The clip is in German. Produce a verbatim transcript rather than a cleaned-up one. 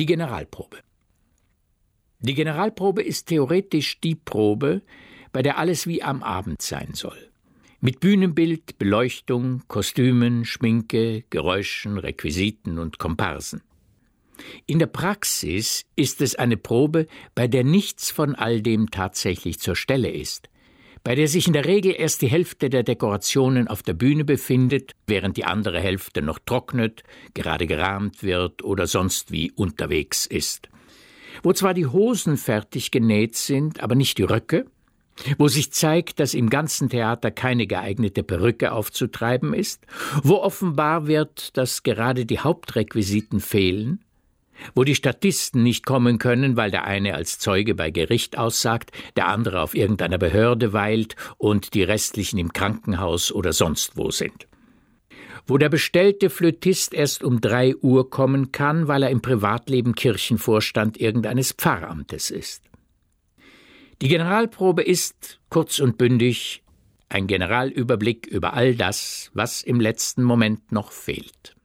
Die Generalprobe. Die Generalprobe ist theoretisch die Probe, bei der alles wie am Abend sein soll. Mit Bühnenbild, Beleuchtung, Kostümen, Schminke, Geräuschen, Requisiten und Komparsen. In der Praxis ist es eine Probe, bei der nichts von all dem tatsächlich zur Stelle ist, bei der sich in der Regel erst die Hälfte der Dekorationen auf der Bühne befindet, während die andere Hälfte noch trocknet, gerade gerahmt wird oder sonst wie unterwegs ist. Wo zwar die Hosen fertig genäht sind, aber nicht die Röcke, wo sich zeigt, dass im ganzen Theater keine geeignete Perücke aufzutreiben ist, wo offenbar wird, dass gerade die Hauptrequisiten fehlen, wo die Statisten nicht kommen können, weil der eine als Zeuge bei Gericht aussagt, der andere auf irgendeiner Behörde weilt und die restlichen im Krankenhaus oder sonst wo sind. Wo der bestellte Flötist erst um drei Uhr kommen kann, weil er im Privatleben Kirchenvorstand irgendeines Pfarramtes ist. Die Generalprobe ist, kurz und bündig, ein Generalüberblick über all das, was im letzten Moment noch fehlt.